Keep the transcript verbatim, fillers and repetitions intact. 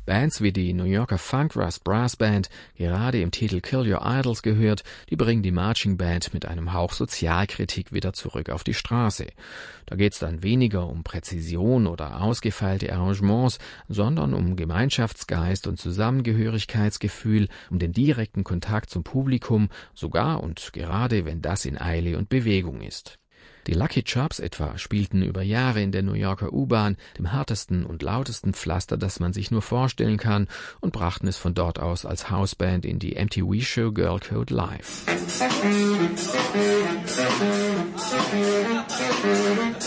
Bands wie die New Yorker Funk Rush Brass Band, gerade im Titel Kill Your Idols gehört, die bringen die Marching Band mit einem Hauch Sozialkritik wieder zurück auf die Straße. Da geht's dann weniger um Präzision oder ausgefeilte Arrangements, sondern um Gemeinschaftsgeist und Zusammengehörigkeitsgefühl, um den direkten Kontakt zum Publikum, sogar und gerade wenn das in Eile und Bewegung ist. Die Lucky Charms etwa spielten über Jahre in der New Yorker U-Bahn, dem härtesten und lautesten Pflaster, das man sich nur vorstellen kann, und brachten es von dort aus als Hausband in die M T V-Show Girl Code Live.